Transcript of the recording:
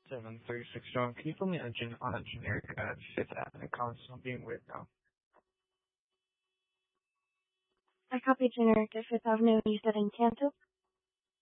736 John. Can you tell me a generic Fifth Avenue console being with now? I copied generic at Fifth Avenue. You said Encanto?